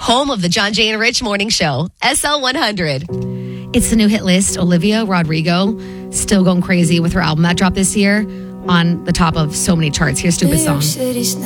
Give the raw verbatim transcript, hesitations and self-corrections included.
home of the John Jay and Rich Morning Show, S L one hundred. It's the new hit list. Olivia Rodrigo, still going crazy with her album that dropped this year, on the top of so many charts. Here's Stupid Song.